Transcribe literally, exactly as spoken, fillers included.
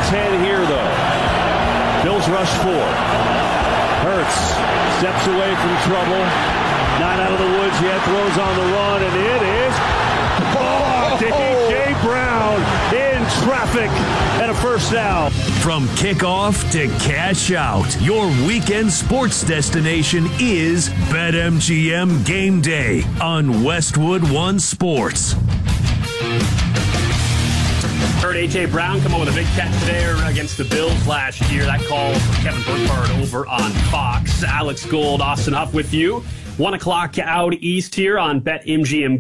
ten here, though. Bills rush four. Hurts steps away from trouble. Not out of the woods yet. Throws on the run, and it is blocked. A J. Brown in traffic and a first down. From kickoff to cash out, your weekend sports destination is BetMGM Game Day on Westwood One Sports. Heard A J. Brown come up with a big catch today against the Bills last year. That call for Kevin Burkhardt over on Fox. Alex Gold, Austin Huff with you. One o'clock out east here on BetMGM